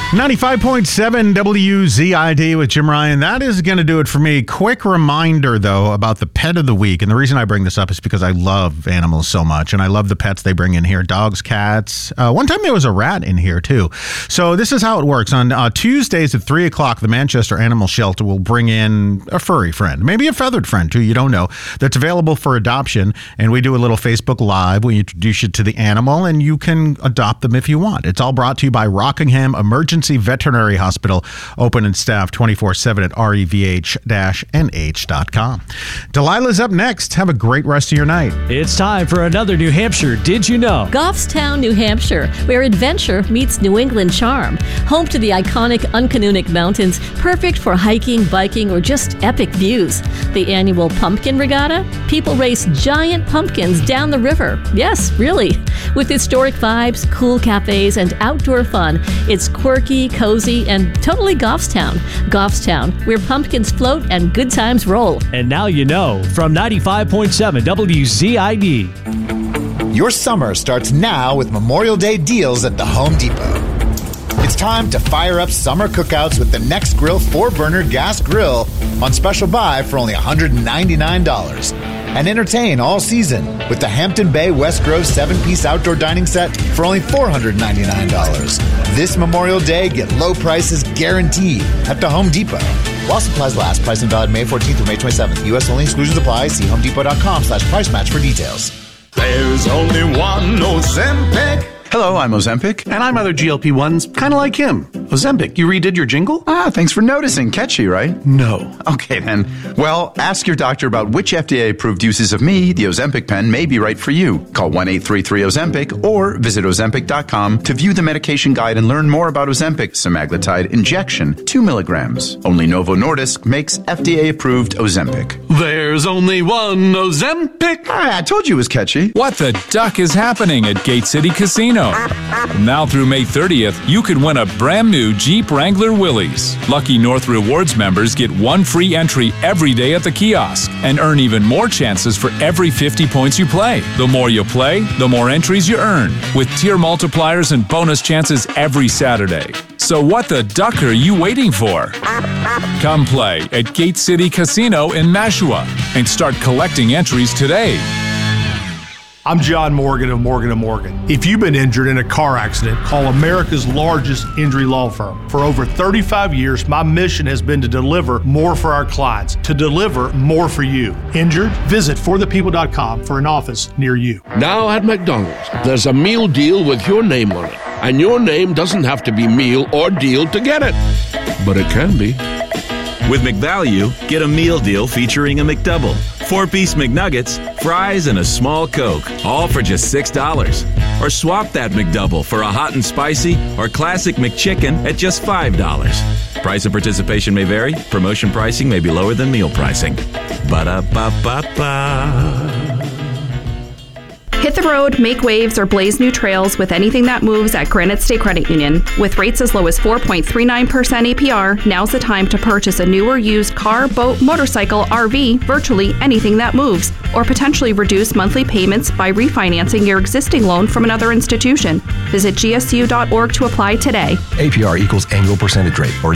95.7 WZID with Jim Ryan. That is going to do it for me. Quick reminder, though, about the pet of the week. And the reason I bring this up is because I love animals so much. And I love the pets they bring in here. Dogs, cats. One time there was a rat in here, too. So this is how it works. On Tuesdays at 3 o'clock, the Manchester Animal Shelter will bring in a furry friend. Maybe a feathered friend, too. You don't know. That's available for adoption. And we do a little Facebook Live. We introduce you to the animal, and you can adopt them if you want. It's all brought to you by Rockingham Emergency Veterinary Hospital, open and staffed 24/7 at revh-nh.com. Delilah's up next. Have a great rest of your night. It's time for another New Hampshire Did You Know? Goffstown, New Hampshire, where adventure meets New England charm. Home to the iconic Uncanunic Mountains, perfect for hiking, biking, or just epic views. The annual Pumpkin Regatta? People race giant pumpkins down the river. Yes, really. With historic vibes, cool cafes, and outdoor fun, it's quirky, cozy, and totally Goffstown. Goffstown, where pumpkins float and good times roll. And now you know from 95.7 WZID. Your summer starts now with Memorial Day deals at the Home Depot. It's time to fire up summer cookouts with the Next Grill 4-burner gas grill on special buy for only $199. And entertain all season with the Hampton Bay West Grove 7-piece outdoor dining set for only $499. This Memorial Day, get low prices guaranteed at the Home Depot. While supplies last, pricing valid May 14th through May 27th. U.S. only, exclusions apply. See homedepot.com/price match for details. There's only one Ozempic. Hello, I'm Ozempic. And I'm other GLP-1s, kind of like him. Ozempic, you redid your jingle? Thanks for noticing. Catchy, right? No. Okay, then. Well, ask your doctor about which FDA-approved uses of me, the Ozempic pen, may be right for you. Call 1-833-OZEMPIC or visit Ozempic.com to view the medication guide and learn more about Ozempic semaglutide injection, 2 milligrams. Only Novo Nordisk makes FDA-approved Ozempic. There's only one Ozempic. I told you it was catchy. What the duck is happening at Gate City Casino? Now through May 30th, you could win a brand new Jeep Wrangler Willys. Lucky North Rewards members get one free entry every day at the kiosk and earn even more chances for every 50 points you play. The more you play, the more entries you earn, with tier multipliers and bonus chances every Saturday. So what the duck are you waiting for? Come play at Gate City Casino in Nashua and start collecting entries today. I'm John Morgan of Morgan & Morgan. If you've been injured in a car accident, call America's largest injury law firm. For over 35 years, my mission has been to deliver more for our clients, to deliver more for you. Injured? Visit forthepeople.com for an office near you. Now at McDonald's, there's a meal deal with your name on it. And your name doesn't have to be meal or deal to get it. But it can be. With McValue, get a meal deal featuring a McDouble, 4-piece McNuggets, fries, and a small Coke, all for just $6. Or swap that McDouble for a hot and spicy or classic McChicken at just $5. Price and participation may vary. Promotion pricing may be lower than meal pricing. Ba-da-ba-ba-ba. Hit the road, make waves, or blaze new trails with anything that moves at Granite State Credit Union. With rates as low as 4.39% APR, now's the time to purchase a new or used car, boat, motorcycle, RV, virtually anything that moves, or potentially reduce monthly payments by refinancing your existing loan from another institution. Visit gsu.org to apply today. APR equals annual percentage rate or